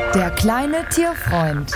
Der kleine Tierfreund.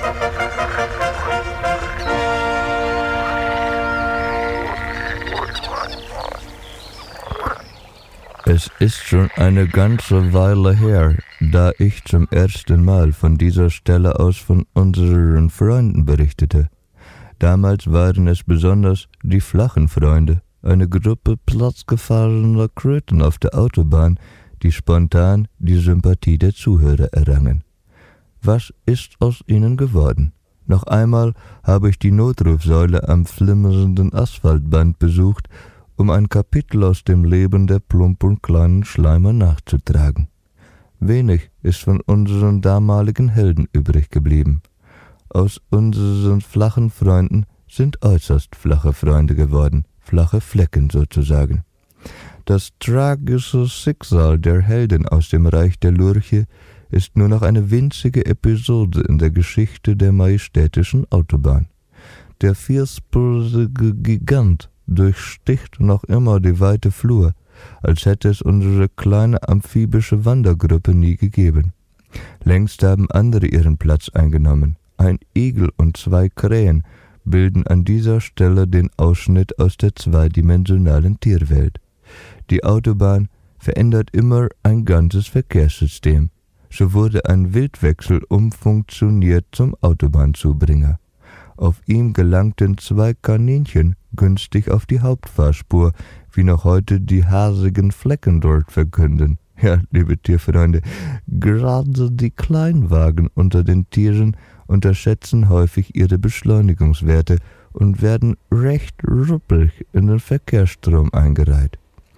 Es ist schon eine ganze Weile her, da ich zum ersten Mal von dieser Stelle aus von unseren Freunden berichtete. Damals waren es besonders die flachen Freunde, eine Gruppe platzgefahrener Kröten auf der Autobahn, die spontan die Sympathie der Zuhörer errangen. Was ist aus ihnen geworden? Noch einmal habe ich die Notrufsäule am flimmernden Asphaltband besucht, um ein Kapitel aus dem Leben der plumpen kleinen Schleimer nachzutragen. Wenig ist von unseren damaligen Helden übrig geblieben. Aus unseren flachen Freunden sind äußerst flache Freunde geworden, flache Flecken sozusagen. Das tragische Schicksal der Helden aus dem Reich der Lurche ist nur noch eine winzige Episode in der Geschichte der majestätischen Autobahn. Der vierspurige Gigant durchsticht noch immer die weite Flur, als hätte es unsere kleine amphibische Wandergruppe nie gegeben. Längst haben andere ihren Platz eingenommen. Ein Igel und 2 Krähen bilden an dieser Stelle den Ausschnitt aus der zweidimensionalen Tierwelt. Die Autobahn verändert immer ein ganzes Verkehrssystem. So wurde ein Wildwechsel umfunktioniert zum Autobahnzubringer. Auf ihm gelangten 2 Kaninchen günstig auf die Hauptfahrspur, wie noch heute die hasigen Flecken dort verkünden. Ja, liebe Tierfreunde, gerade die Kleinwagen unter den Tieren unterschätzen häufig ihre Beschleunigungswerte und werden recht ruppig in den Verkehrsstrom eingereiht.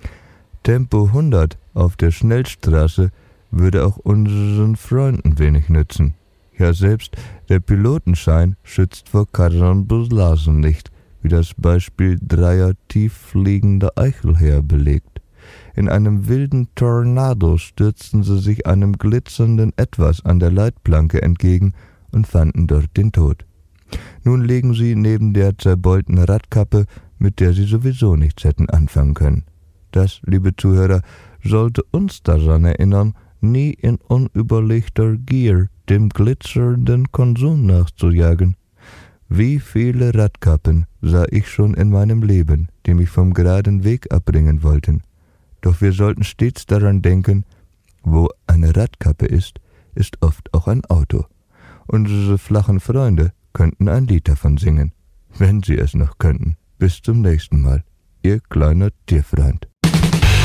Tempo 100 auf der Schnellstraße würde auch unseren Freunden wenig nützen. Ja, selbst der Pilotenschein schützt vor Karamboulagen nicht, wie das Beispiel 3 tieffliegender Eichelhäher belegt. In einem wilden Tornado stürzten sie sich einem glitzernden Etwas an der Leitplanke entgegen und fanden dort den Tod. Nun liegen sie neben der zerbeulten Radkappe, mit der sie sowieso nichts hätten anfangen können. Das, liebe Zuhörer, sollte uns daran erinnern, nie in unüberlegter Gier dem glitzernden Konsum nachzujagen. Wie viele Radkappen sah ich schon in meinem Leben, die mich vom geraden Weg abbringen wollten. Doch wir sollten stets daran denken, wo eine Radkappe ist, ist oft auch ein Auto. Unsere flachen Freunde könnten ein Lied davon singen, wenn sie es noch könnten. Bis zum nächsten Mal, Ihr kleiner Tierfreund.